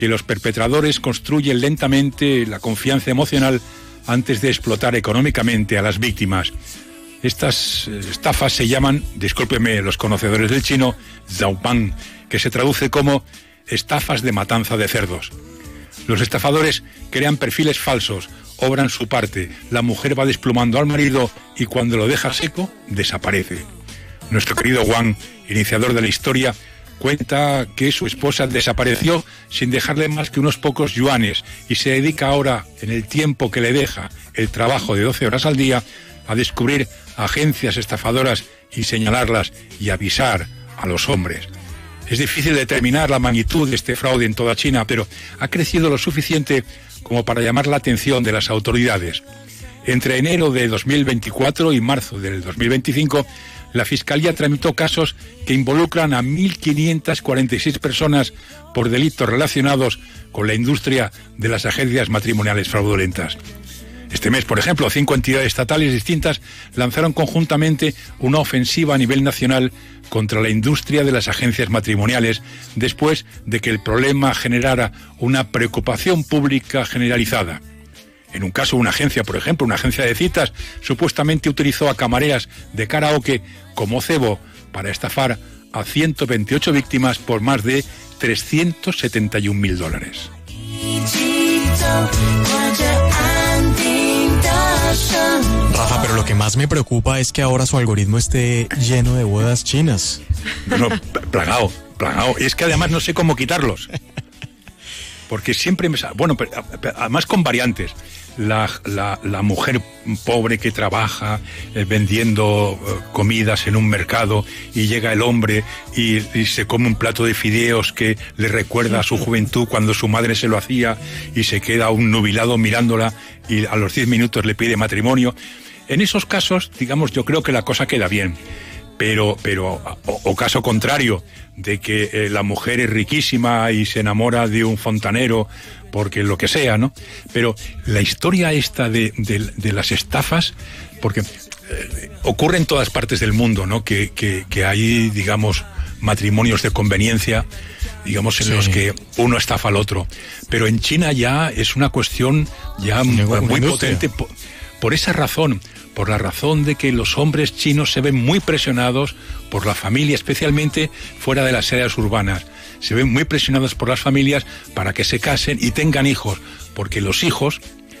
que los perpetradores construyen lentamente la confianza emocional antes de explotar económicamente a las víctimas. Estas estafas se llaman, discúlpenme los conocedores del chino, zaopang, que se traduce como estafas de matanza de cerdos. Los estafadores crean perfiles falsos, obran su parte, la mujer va desplumando al marido y cuando lo deja seco, desaparece. Nuestro querido Wang, iniciador de la historia, cuenta que su esposa desapareció sin dejarle más que unos pocos yuanes y se dedica ahora, en el tiempo que le deja el trabajo de 12 horas al día, a descubrir agencias estafadoras y señalarlas y avisar a los hombres. Es difícil determinar la magnitud de este fraude en toda China, pero ha crecido lo suficiente como para llamar la atención de las autoridades. Entre enero de 2024 y marzo del 2025, la Fiscalía tramitó casos que involucran a 1.546 personas por delitos relacionados con la industria de las agencias matrimoniales fraudulentas. Este mes, por ejemplo, 5 entidades estatales distintas lanzaron conjuntamente una ofensiva a nivel nacional contra la industria de las agencias matrimoniales después de que el problema generara una preocupación pública generalizada. En un caso, una agencia, por ejemplo, una agencia de citas, supuestamente utilizó a camareras de karaoke como cebo para estafar a 128 víctimas por más de $371.000. Rafa, pero lo que más me preocupa es que ahora su algoritmo esté lleno de bodas chinas. No, plagado. Es que además no sé cómo quitarlos. Porque siempre me sale... Bueno, pero además con variantes. La mujer pobre que trabaja vendiendo comidas en un mercado y llega el hombre y se come un plato de fideos que le recuerda a su juventud cuando su madre se lo hacía y se queda un nubilado mirándola y a los 10 minutos le pide matrimonio. En esos casos, digamos, yo creo que la cosa queda bien. Pero caso contrario, de que la mujer es riquísima y se enamora de un fontanero porque lo que sea, ¿no? Pero la historia esta de las estafas, porque ocurre en todas partes del mundo, ¿no? Que hay, digamos, matrimonios de conveniencia, digamos, en los que uno estafa al otro. Pero en China ya es una cuestión ya muy potente por esa razón. Por la razón de que los hombres chinos se ven muy presionados por la familia, especialmente fuera de las áreas urbanas. Se ven muy presionados por las familias para que se casen y tengan hijos, porque los hijos,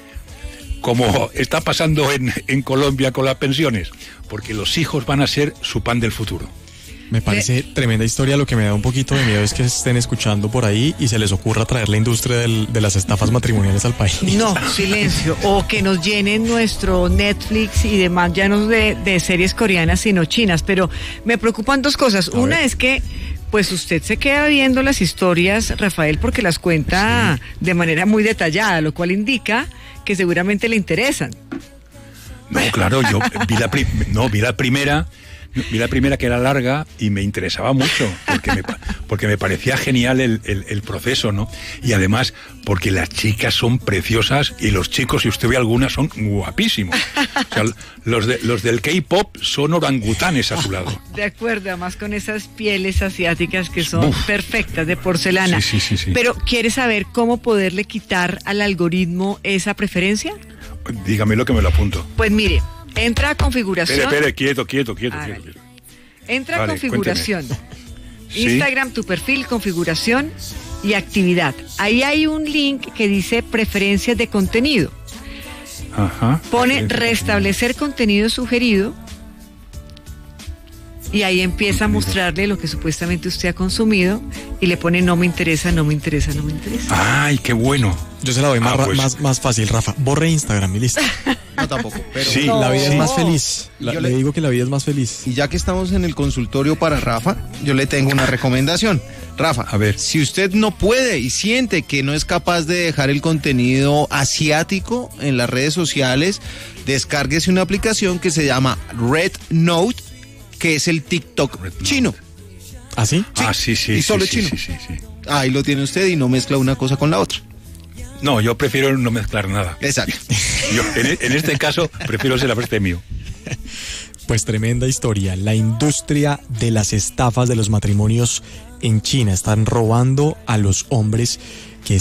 como está pasando en Colombia con las pensiones, porque los hijos van a ser su pan del futuro. Me parece tremenda historia. Lo que me da un poquito de miedo es que estén escuchando por ahí y se les ocurra traer la industria de las estafas matrimoniales al país. No, silencio. O que nos llenen nuestro Netflix y demás llanos de series coreanas, sino chinas. Pero me preocupan dos cosas. Una es que pues usted se queda viendo las historias, Rafael, porque las cuenta de manera muy detallada, lo cual indica que seguramente le interesan. No, claro, yo vi la primera... Vi la primera, que era larga y me interesaba mucho porque me parecía genial el proceso, ¿no? Y además porque las chicas son preciosas y los chicos, si usted ve algunas, son guapísimos. O sea, los del K-pop son orangutanes a su lado. De acuerdo, además con esas pieles asiáticas que son perfectas, de porcelana. Sí. Pero ¿quiere saber cómo poderle quitar al algoritmo esa preferencia? Dígamelo que me lo apunto. Pues mire, entra a configuración. Espere, quieto. Entra a configuración. Cuénteme. Instagram, tu perfil, configuración y actividad. Ahí hay un link que dice preferencias de contenido. Ajá. Pone restablecer contenido sugerido y ahí empieza a mostrarle lo que supuestamente usted ha consumido y le pone no me interesa. Ay, qué bueno. Yo se la doy más fácil, Rafa. Borre Instagram y listo. No, tampoco, pero sí, la vida es más feliz. Le digo que la vida es más feliz. Y ya que estamos en el consultorio para Rafa, yo le tengo una recomendación. Rafa, a ver, si usted no puede y siente que no es capaz de dejar el contenido asiático en las redes sociales, descárguese una aplicación que se llama Red Note, que es el TikTok chino. ¿Ah, sí? Sí. Y solo chino. Sí. Ahí lo tiene usted y no mezcla una cosa con la otra. No, yo prefiero no mezclar nada. Exacto. Yo, en este caso, prefiero ser la parte mío. Pues tremenda historia. La industria de las estafas de los matrimonios en China. Están robando a los hombres